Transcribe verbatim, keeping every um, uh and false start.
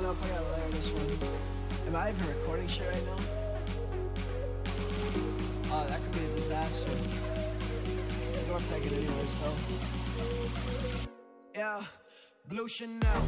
know if I gotta layer this one. Am I even recording shit right now? Oh, that could be a disaster. I'm gonna take it anyways, though. Yeah, Blue Chanel.